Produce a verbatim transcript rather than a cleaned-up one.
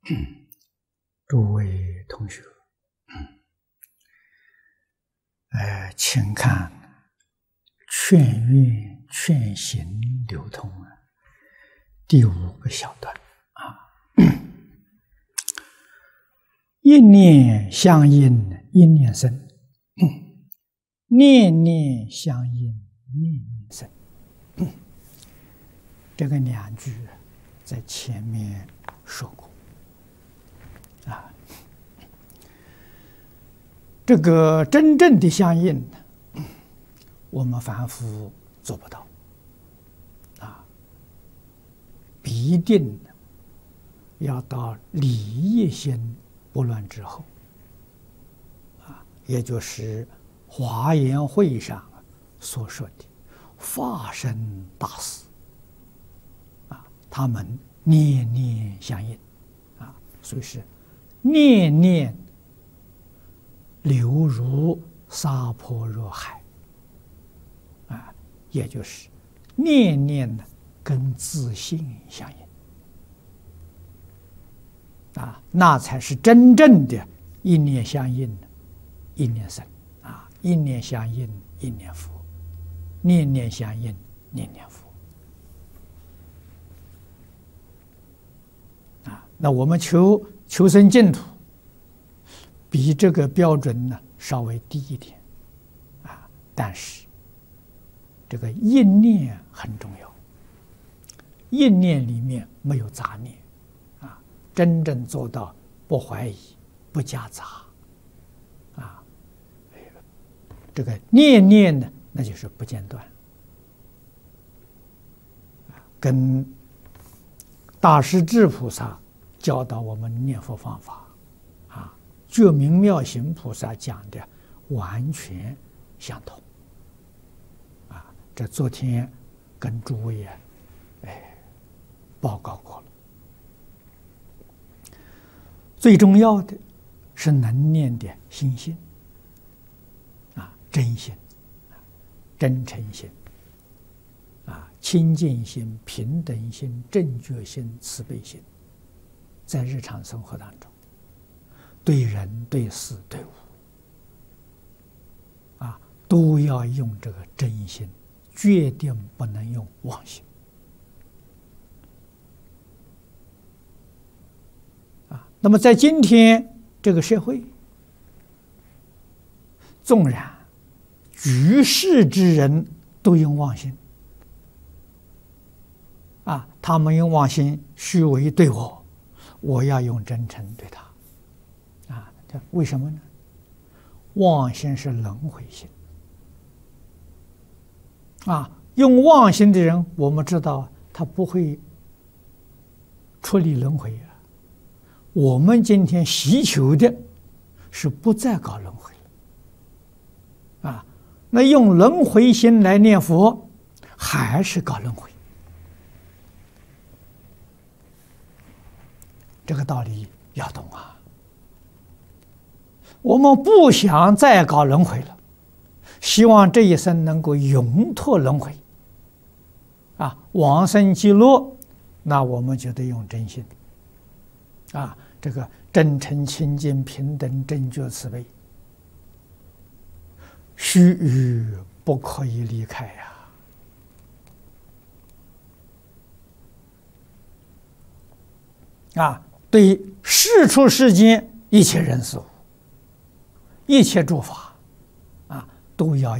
诸位同学，呃，请看劝运劝行流通啊，第五个小段啊，一念相应，一念生；念念相应，念念生。这个两句在前面说过啊。这个真正的相应，我们凡夫做不到啊，必定要到理业心不乱之后啊，也就是华严会上所说的法身大士啊，他们念念相应啊，所以是念念流入沙婆若海啊，也就是念念呢跟自性相应啊，那才是真正的一念相应，一念生啊，一念相应，一念佛，念念相应，念念佛啊。那我们求求生净土，比这个标准呢稍微低一点啊，但是这个一念很重要，一念里面没有杂念啊，真正做到不怀疑、不夹杂啊，这个念念呢，那就是不间断，跟大师智菩萨教导我们念佛方法啊，觉明妙行菩萨讲的完全相同啊。这昨天跟诸位啊，哎，报告过了。最重要的是能念的心性啊，真心、真诚心啊，清净心、平等心、正觉心、慈悲心，在日常生活当中，对人、对事、对物啊，都要用这个真心，决定不能用妄心啊。那么在今天这个社会，纵然举世之人都用妄心啊，他们用妄心虚伪对我，我要用真诚对他啊。为什么呢？妄心是轮回心啊，用妄心的人，我们知道他不会出离轮回啊。我们今天希求的是不再搞轮回了啊，那用轮回心来念佛，还是搞轮回。这个道理要懂啊。我们不想再搞轮回了，希望这一生能够永脱轮回啊，往生极乐，那我们就得用真心啊，这个真诚、清净、平等、正觉、慈悲，须臾不可以离开呀啊！啊，对世出世间一切人事物、一切诸法啊，都要